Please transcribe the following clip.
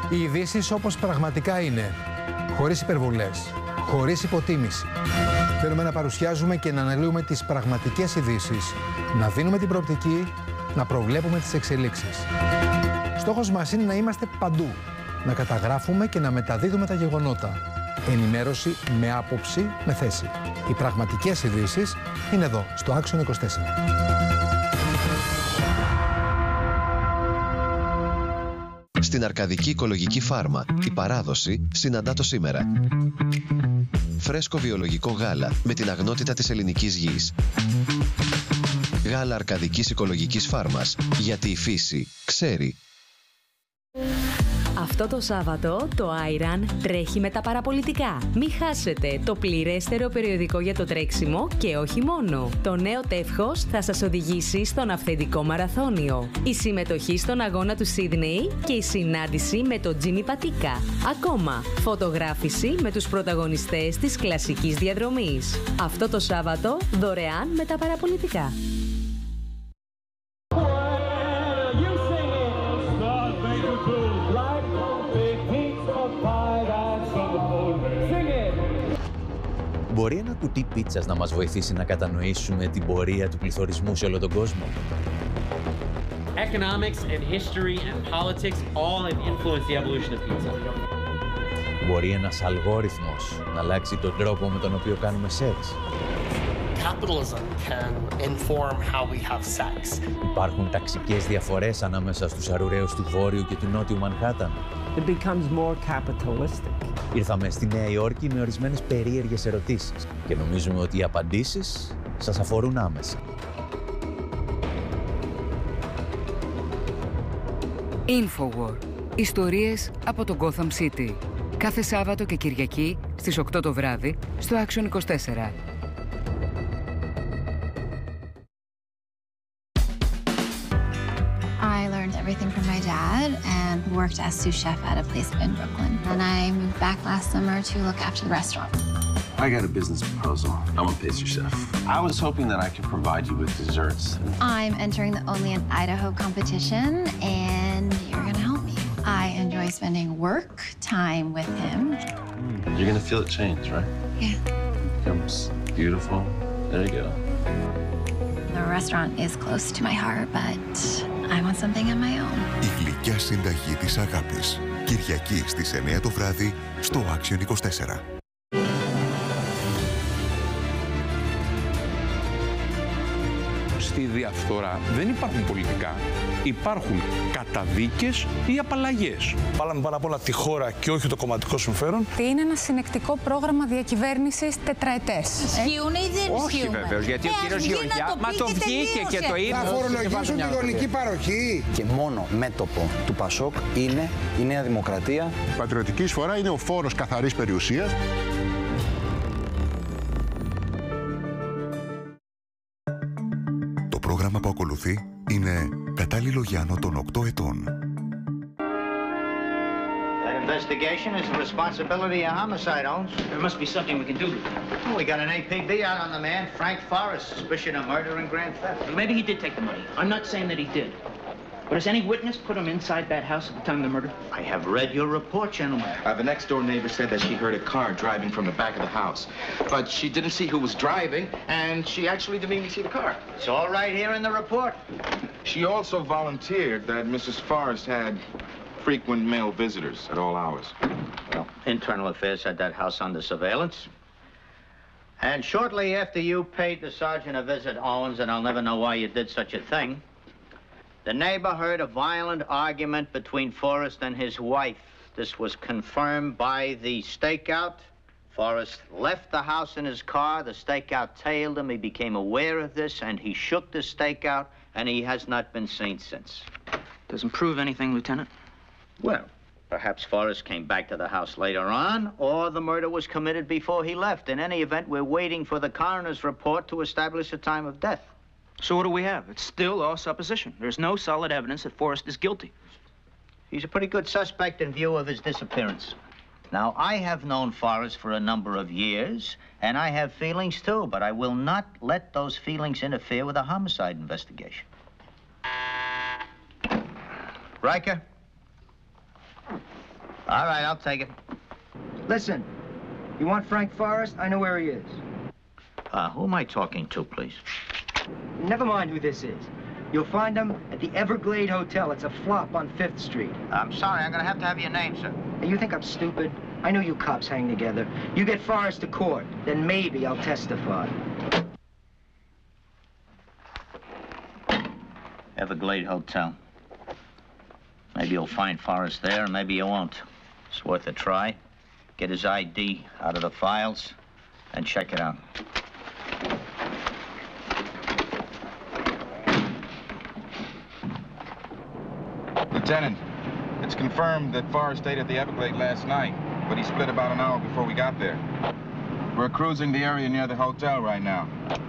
Οι ειδήσεις όπως πραγματικά είναι, χωρίς υπερβολές, χωρίς υποτίμηση. Θέλουμε να παρουσιάζουμε και να αναλύουμε τις πραγματικές ειδήσεις, να δίνουμε την προοπτική, να προβλέπουμε τις εξελίξεις. Στόχος μας είναι να είμαστε παντού, να καταγράφουμε και να μεταδίδουμε τα γεγονότα. Ενημέρωση με άποψη, με θέση. Οι πραγματικές ειδήσεις είναι εδώ, στο Action 24. Στην Αρκαδική Οικολογική Φάρμα, η παράδοση συναντά το σήμερα. Φρέσκο βιολογικό γάλα με την αγνότητα της ελληνικής γης. Γάλα Αρκαδικής Οικολογικής Φάρμας, γιατί η φύση ξέρει. Αυτό το Σάββατο το Iron τρέχει με τα παραπολιτικά. Μην χάσετε το πληρέστερο περιοδικό για το τρέξιμο και όχι μόνο. Το νέο τεύχος θα σας οδηγήσει στον αυθεντικό μαραθώνιο. Η συμμετοχή στον αγώνα του Σίδνεϊ και η συνάντηση με τον Τζίμι Πατίκα. Ακόμα, φωτογράφηση με τους πρωταγωνιστές της κλασικής διαδρομής. Αυτό το Σάββατο δωρεάν με τα παραπολιτικά. Μπορεί ένα κουτί πίτσας να μας βοηθήσει να κατανοήσουμε την πορεία του πληθωρισμού σε όλο τον κόσμο? Economics and history and politics all have influenced the evolution of pizza. Μπορεί ένας αλγόριθμος να αλλάξει τον τρόπο με τον οποίο κάνουμε σεξ? Capitalism can inform how we have sex. Υπάρχουν ταξικές διαφορές ανάμεσα στους αρουραίους του Βόρειου και του Νότιου Μανχάταν. It becomes more capitalistic. Ήρθαμε στη Νέα Υόρκη με ορισμένες περίεργες ερωτήσεις και νομίζουμε ότι οι απαντήσεις σας αφορούν άμεσα. Infowar. Ιστορίες από το Gotham City. Κάθε Σάββατο και Κυριακή στις 8 το βράδυ στο Action 24. I learned everything from my dad and worked as sous chef at a place in Brooklyn. And I moved back last summer to look after the restaurant. I got a business proposal. I'm a pastry chef. I was hoping that I could provide you with desserts. I'm entering the Only in Idaho competition, and you're gonna help me. I enjoy spending work time with him. You're gonna feel it change, right? Yeah. Becomes beautiful. There you go. The restaurant is close to my heart, but I want something of my own. Η γλυκιά συνταγή της αγάπης. Κυριακή στις 9 το βράδυ στο Action 24. Στη διαφθορά δεν υπάρχουν πολιτικά, υπάρχουν καταδίκες ή απαλλαγές. Βάλαμε πάνω απ' όλα τη χώρα και όχι το κομματικό συμφέρον. Είναι ένα συνεκτικό πρόγραμμα διακυβέρνησης τετραετές. Ισχύουν ή δεν ισχύουν? Όχι βεβαίως, γιατί ο κύριος Γεωργιά, μα το βγήκε και το είπε. Θα φορολογήσουν τη γονική παροχή. Και μόνο μέτωπο του Πασόκ είναι η Νέα Δημοκρατία. Η πατριωτική εισφορά είναι ο φόρος καθαρής περιουσίας. Το πρόγραμμα που ακολουθεί είναι κατάλληλο για άνω των 8 ετών. That investigation is the responsibility of homicide owns. There must be something we can do. Well, we got an APB out on the man, Frank Forrest, suspicion of murder and grand theft. Well, maybe he did take the money. I'm not saying that he did. But has any witness put him inside that house at the time of the murder? I have read your report, gentlemen. The next-door neighbor said that she heard a car driving from the back of the house. But she didn't see who was driving, and she actually didn't even see the car. It's all right here in the report. She also volunteered that Mrs. Forrest had frequent male visitors at all hours. Well, Internal Affairs had that house under surveillance. And shortly after you paid the sergeant a visit, Owens, and I'll never know why you did such a thing, the neighbor heard a violent argument between Forrest and his wife. This was confirmed by the stakeout. Forrest left the house in his car. The stakeout tailed him. He became aware of this, and he shook the stakeout, and he has not been seen since. Doesn't prove anything, Lieutenant. Well, perhaps Forrest came back to the house later on, or the murder was committed before he left. In any event, we're waiting for the coroner's report to establish the time of death. So what do we have? It's still all supposition. There's no solid evidence that Forrest is guilty. He's a pretty good suspect in view of his disappearance. Now, I have known Forrest for a number of years, and I have feelings too, but I will not let those feelings interfere with a homicide investigation. Riker? All right, I'll take it. Listen, you want Frank Forrest? I know where he is. Who am I talking to, please? Never mind who this is. You'll find him at the Everglade Hotel. It's a flop on 5th Street. I'm sorry, I'm gonna have to have your name, sir. Hey, you think I'm stupid? I know you cops hang together. You get Forrest to court, then maybe I'll testify. Everglade Hotel. Maybe you'll find Forrest there, and maybe you won't. It's worth a try. Get his ID out of the files and check it out. Lieutenant, it's confirmed that Forrest stayed at the Everglade last night, but he split about an hour before we got there. We're cruising the area near the hotel right now.